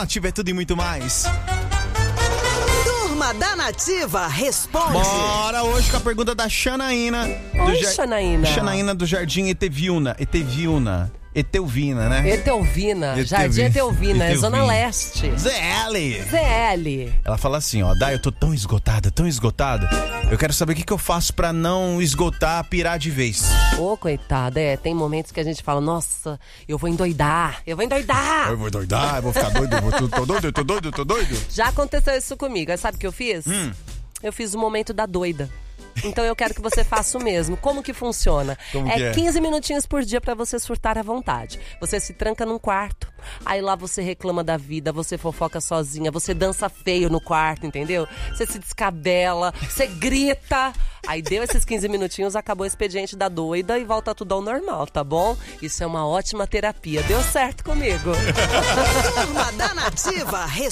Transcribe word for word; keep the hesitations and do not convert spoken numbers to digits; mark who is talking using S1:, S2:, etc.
S1: Nativa é tudo e muito mais.
S2: Turma da Nativa responde.
S1: Bora hoje com a pergunta da Xanaína.
S3: Oi,
S1: Jar...
S3: Xanaína.
S1: Xanaína do Jardim Eteviuna. Eteviuna. Etelvina, né?
S3: Etelvina.
S1: Etelvina.
S3: Jardim Etelvina, é
S1: Etelvina.
S3: Zona Leste.
S1: Z L.
S3: Z L.
S1: Ela fala assim, ó, Dai, eu tô tão esgotada, tão esgotada. Eu quero saber o que, que eu faço pra não esgotar, pirar de vez.
S3: Ô, coitada, é, tem momentos que a gente fala, nossa, eu vou endoidar, eu vou endoidar.
S1: Eu vou doidar, eu vou ficar doido, eu vou, tô, tô doido, eu tô doido, eu tô doido.
S3: Já aconteceu isso comigo, aí sabe o que eu fiz?
S1: Hum.
S3: Eu fiz o momento da doida. Então eu quero que você faça o mesmo. Como que funciona?
S1: Como
S3: é,
S1: que é?
S3: quinze minutinhos por dia pra você surtar à vontade. Você se tranca num quarto, aí lá você reclama da vida, você fofoca sozinha, você dança feio no quarto, entendeu? Você se descabela, você grita. Aí deu esses quinze minutinhos, acabou o expediente da doida e volta tudo ao normal, tá bom? Isso é uma ótima terapia. Deu certo comigo.
S2: Turma da Nativa responde.